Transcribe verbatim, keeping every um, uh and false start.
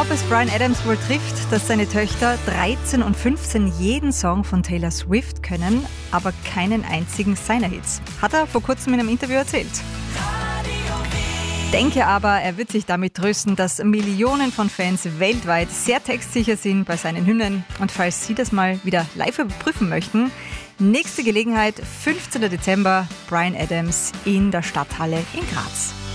ob es Bryan Adams wohl trifft, dass seine Töchter dreizehn und fünfzehn jeden Song von Taylor Swift können, aber keinen einzigen seiner Hits. Hat er vor kurzem in einem Interview erzählt. Denke aber, er wird sich damit trösten, dass Millionen von Fans weltweit sehr textsicher sind bei seinen Hymnen. Und falls Sie das mal wieder live überprüfen möchten, nächste Gelegenheit, fünfzehnten Dezember, Bryan Adams in der Stadthalle in Graz.